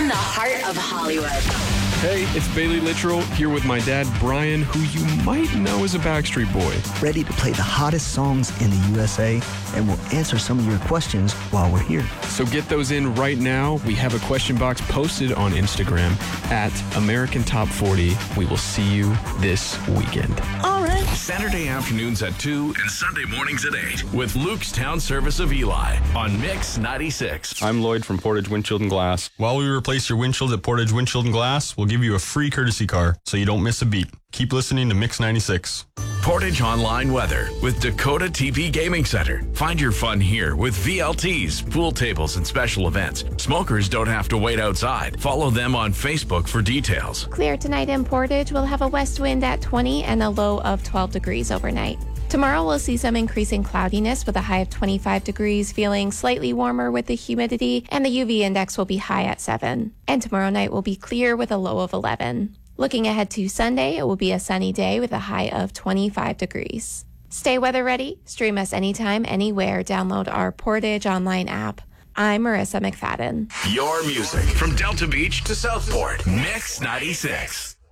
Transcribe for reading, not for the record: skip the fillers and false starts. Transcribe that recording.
from the heart of Hollywood. Hey, it's Bailey Littrell here with my dad, Brian, who you might know as a Backstreet Boy. Ready to play the hottest songs in the USA, and we'll answer some of your questions while we're here. So get those in right now. We have a question box posted on Instagram at American Top 40. We will see you this weekend. All right. Saturday afternoons at 2 and Sunday mornings at 8 with Luke's Town Service of Eli on Mix 96. I'm Lloyd from Portage Windshield and Glass. While we replace your windshield at Portage Windshield and Glass, we'll give you a free courtesy car so you don't miss a beat. Keep listening to Mix 96. Portage Online Weather with Dakota TV Gaming Center. Find your fun here with VLTs, pool tables, and special events. Smokers don't have to wait outside. Follow them on Facebook for details. Clear tonight in Portage. We'll have a west wind at 20 and a low of 12 degrees overnight. Tomorrow we'll see some increasing cloudiness with a high of 25 degrees, feeling slightly warmer with the humidity, and the UV index will be high at 7. And tomorrow night will be clear with a low of 11. Looking ahead to Sunday, it will be a sunny day with a high of 25 degrees. Stay weather ready. Stream us anytime, anywhere. Download our Portage online app. I'm Marissa McFadden. Your music from Delta Beach to Southport. Mix 96.